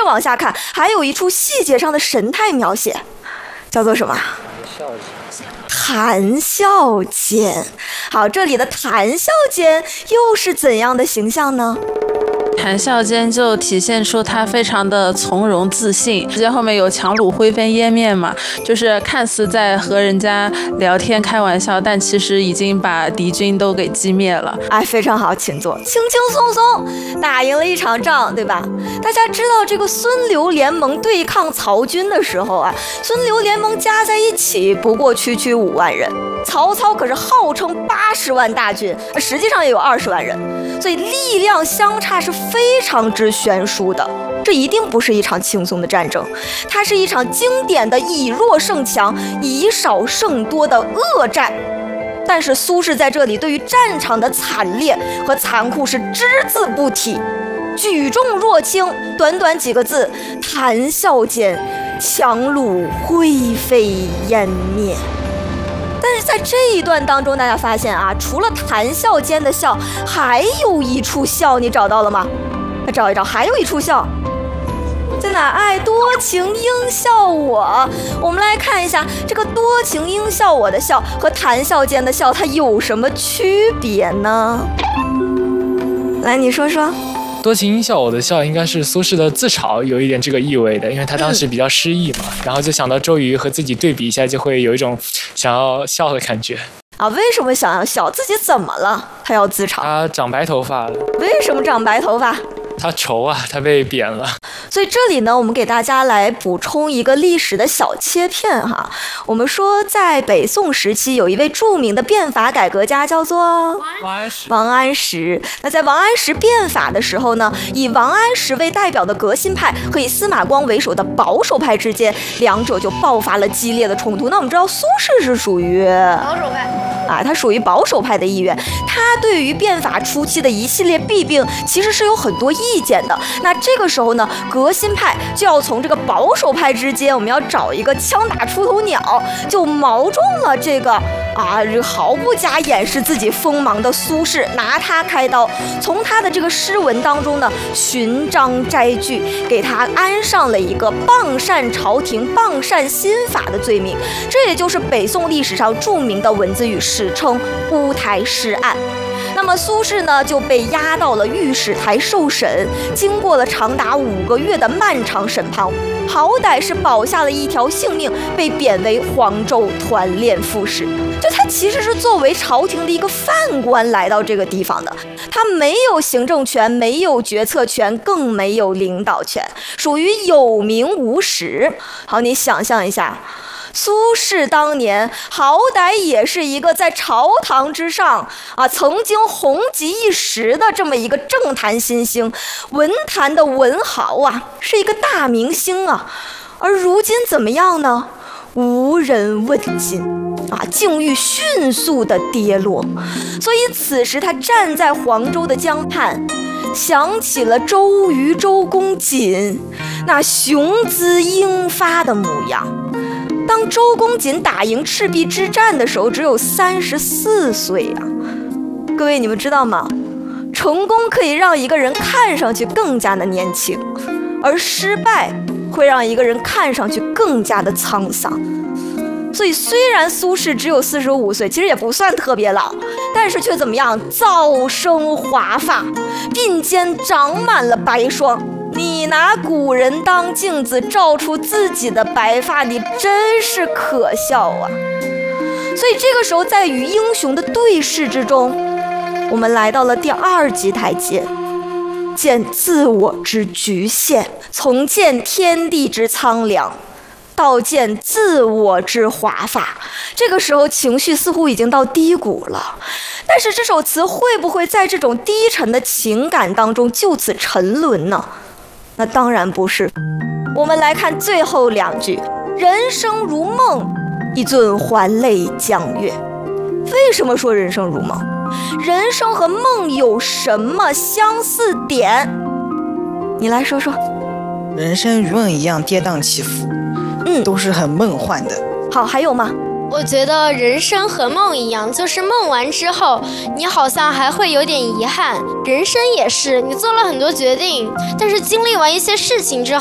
着往下看，还有一处细节上的神态描写，叫做什么？谈笑间。好，这里的谈笑间又是怎样的形象呢？ 谈笑间就体现出他非常的从容自信，直接后面有樯橹灰飞烟灭嘛，就是看似在和人家聊天开玩笑，但其实已经把敌军都给击灭了。 哎，非常好，请坐。轻轻松松打赢了一场仗，对吧？大家知道这个孙刘联盟对抗曹军的时候啊，孙刘联盟加在一起不过区5万人，曹操可是号称80万大军，实际上也有20万人，所以力量相差是非常之悬殊的。这一定不是一场轻松的战争，它是一场经典的以弱胜强、以少胜多的恶战。但是苏轼在这里对于战场的惨烈和残酷是只字不提，举重若轻，短短几个字，谈笑间，樯橹灰飞烟灭。但是在这一段当中，大家发现啊，除了谈笑间的笑，还有一处笑，你找到了吗？找一找，还有一处笑在哪？哎，多情应笑我。我们来看一下这个多情应笑我的笑和谈笑间的笑，它有什么区别呢？来，你说说。 多情应笑我的笑应该是苏轼的自嘲，有一点这个意味的，因为他当时比较失意嘛，然后就想到周瑜和自己对比一下，就会有一种想要笑的感觉啊。为什么想要笑？自己怎么了？他要自嘲？ 他长白头发了。 为什么长白头发？ 他愁啊，他被贬了。 所以这里呢，我们给大家来补充一个历史的小切片哈。我们说，在北宋时期，有一位著名的变法改革家，叫做王安石。那在王安石变法的时候呢，以王安石为代表的革新派和以司马光为首的保守派之间，两者就爆发了激烈的冲突。那我们知道，苏轼是属于保守派。他属于保守派的一员，他对于变法初期的一系列弊病其实是有很多意见的。那这个时候呢，革新派就要从这个保守派之间，我们要找一个枪打出头鸟，就瞄中了这个毫不加掩饰自己锋芒的苏轼，拿他开刀，从他的这个诗文当中呢寻章摘句，给他安上了一个谤善朝廷、谤善新法的罪名。这也就是北宋历史上著名的文字狱，史称乌台诗案。那么苏轼呢就被押到了御史台受审，经过了长达5个月的漫长审判，好歹是保下了一条性命，被贬为黄州团练副使。就他其实是作为朝廷的一个犯官来到这个地方的，他没有行政权，没有决策权，更没有领导权，属于有名无实。好，你想象一下，苏轼当年好歹也是一个在朝堂之上曾经红极一时的这么一个政坛新星，文坛的文豪是一个大明星而如今怎么样呢？无人问津境遇迅速的跌落。所以此时他站在黄州的江畔，想起了周瑜、周公瑾那雄姿英发的模样。当周公瑾打赢赤壁之战的时候，只有34岁各位，你们知道吗？成功可以让一个人看上去更加的年轻，而失败会让一个人看上去更加的沧桑。所以虽然苏轼只有45岁，其实也不算特别老，但是却怎么样？早生华发，鬓间长满了白霜。你拿古人当镜子，照出自己的白发，你真是可笑所以这个时候，在与英雄的对视之中，我们来到了第2级台阶，见自我之局限，从见天地之苍凉到见自我之华发。这个时候情绪似乎已经到低谷了，但是这首词会不会在这种低沉的情感当中就此沉沦呢？那当然不是。我们来看最后2句，人生如梦，一尊还酹江月。为什么说人生如梦？人生和梦有什么相似点？你来说说。 人生如梦一样跌宕起伏，都是很梦幻的。 好，还有吗？ 我觉得人生和梦一样，就是梦完之后你好像还会有点遗憾。人生也是，你做了很多决定，但是经历完一些事情之后